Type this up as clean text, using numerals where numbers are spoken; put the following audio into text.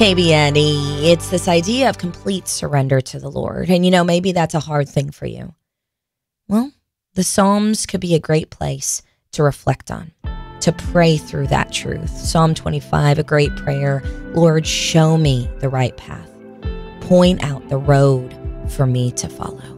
Maybe, Andy, it's this idea of complete surrender to the Lord. And, maybe that's a hard thing for you. Well, the Psalms could be a great place to reflect on, to pray through that truth. Psalm 25, a great prayer. Lord, show me the right path. Point out the road for me to follow.